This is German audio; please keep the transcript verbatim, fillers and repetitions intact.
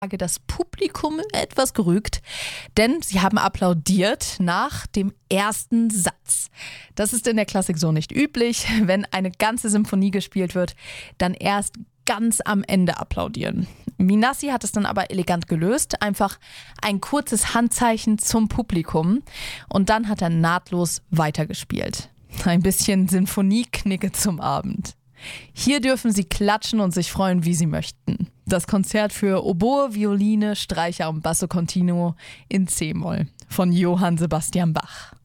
das Publikum etwas gerügt, denn sie haben applaudiert nach dem ersten Satz. Das ist in der Klassik so nicht üblich. Wenn eine ganze Symphonie gespielt wird, dann erst ganz am Ende applaudieren. Minassi hat es dann aber elegant gelöst, einfach ein kurzes Handzeichen zum Publikum und dann hat er nahtlos weitergespielt. Ein bisschen Sinfonieknicke zum Abend. Hier dürfen Sie klatschen und sich freuen, wie Sie möchten. Das Konzert für Oboe, Violine, Streicher und Basso Continuo in C-Moll von Johann Sebastian Bach.